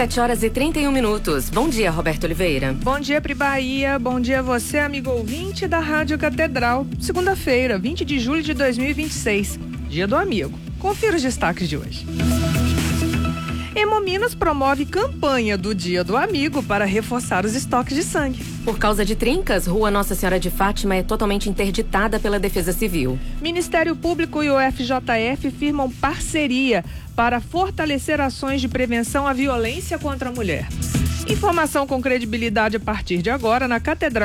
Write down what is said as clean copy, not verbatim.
7h31. Bom dia, Roberto Oliveira. Bom dia, Pri Bahia. Bom dia a você, amigo ouvinte da Rádio Catedral. Segunda-feira, 20 de julho de 2026. Dia do amigo. Confira os destaques de hoje. Hemominas promove campanha do Dia do Amigo para reforçar os estoques de sangue. Por causa de trincas, Rua Nossa Senhora de Fátima é totalmente interditada pela Defesa Civil. Ministério Público e o FJF firmam parceria para fortalecer ações de prevenção à violência contra a mulher. Informação com credibilidade a partir de agora na Catedral